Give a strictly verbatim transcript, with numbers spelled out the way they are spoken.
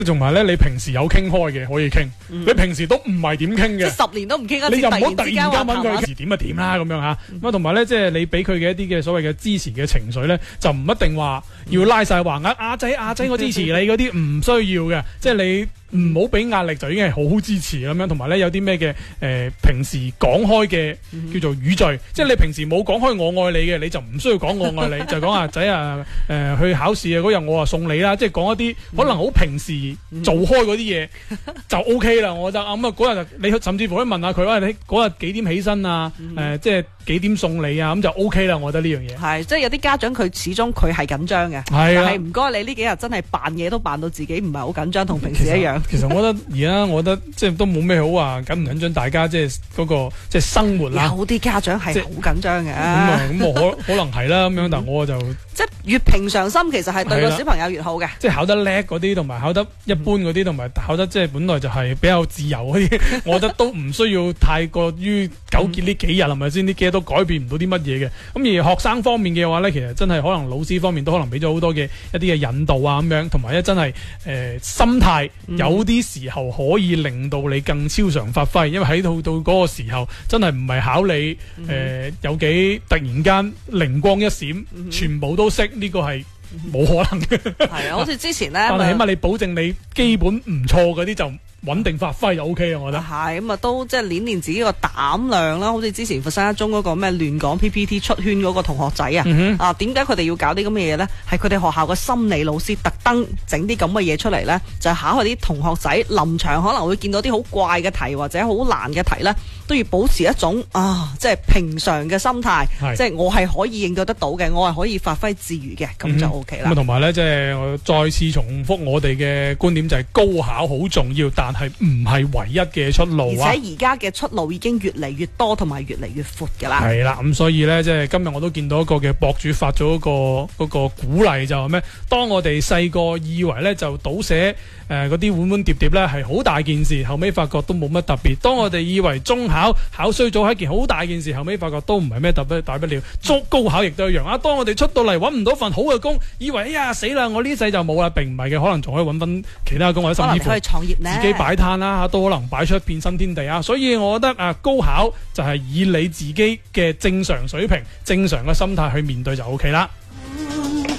同埋咧，你平時有傾開嘅可以傾， 嗯、 你平時都唔係點傾嘅， 即係十年都唔傾一次， 你就唔好突然間揾揾佢時點就點啦咁樣嚇。咁啊同埋咧，即係你俾佢嘅一啲嘅所謂嘅支持嘅情緒咧，就唔一定話要拉晒橫額，阿仔阿仔我支持你嗰啲唔需要嘅，即係你。唔好俾壓力就已經係好好支持咁樣，同埋咧有啲咩嘅誒平時講開嘅叫做語序，嗯、即係你平時冇講開我愛你嘅，你就唔需要講我愛你，就講阿仔啊誒、呃、去考試啊嗰日我話送你啦，即係講一啲可能好平時做開嗰啲嘢就 O K 啦，我覺得咁啊嗰日你甚至乎可以問下佢，喂，你嗰日幾點起身啊？誒、嗯呃、即係幾點送你啊？咁就 O K 啦，我覺得呢樣嘢係即係有啲家長佢始終佢係緊張嘅， 係啊， 係唔該你呢幾日真係扮嘢都扮到自己唔係好緊張，同平時一樣。 其實我覺得而家我覺得即係都冇咩好話緊唔緊張，大家即係嗰個即係生活啦。 有啲家長係好緊張嘅。咁啊，咁我可可能係啦咁樣，但我就即係越平常心，其實係對個小朋友越好嘅。 即係考得叻嗰啲，同埋考得一般嗰啲，同埋考得即係本來就係比較自由嗰啲，我覺得都唔需要太過於糾結呢幾日係咪先？呢幾日都改變唔到啲乜嘢嘅。咁而學生方面嘅話咧，其實真係可能老師方面都可能俾咗好多嘅一啲嘅引導啊咁樣，同埋咧真係誒心態有啲時候可以令到你更超常發揮，因為喺到到嗰個時候真係唔係考你誒、呃、有幾突然間靈光一閃，全部都識呢、這個係冇可能嘅。 係啊，好似之前咧， 但係起碼你保證你基本唔錯嗰啲就穩定發揮就 O K 啊，我覺得係咁啊，都即係練練自己個膽量啦。好似之前佛山一中嗰個咩亂講 P P T 出圈嗰個同學仔啊，嗯、啊點解佢哋要搞啲咁嘅嘢呢？係佢哋學校個心理老師特登整啲咁嘅嘢出嚟呢，就係、考下啲同學仔臨場可能會見到啲好怪嘅題或者好難嘅題呢，都要保持一種啊即係平常嘅心態，即係我係可以應對得到嘅，我係可以發揮自如嘅，咁就 O K 啦。咁同埋呢，即係我再次重複我哋嘅觀點，就係高考好重要，但係唔係唯一嘅出路啊！ 而且而家嘅出路已經越嚟越多，同埋越嚟越闊噶啦。 係啦，咁所以呢，即係今日我都見到一個嘅博主發咗一個嗰個鼓勵，就係咩？當我哋細個以為呢，就倒寫誒嗰啲碗碗碟碟呢係好大件事，後尾發覺都冇乜特別。當我哋以為中考考衰咗係一件好大件事，後尾發覺都唔係咩特別大不了。中高考亦都一樣啊！當我哋出到嚟揾唔到份好嘅工，以為哎呀死啦，我呢世就冇啦，並唔係嘅，可能仲可以揾翻其他工，或者甚至乎可以創業呢， 自己擺攤啦，都可能擺出一片新天地啊！所以我覺得啊，高考就係以你自己嘅正常水平、正常嘅心態去面對就 O K 啦。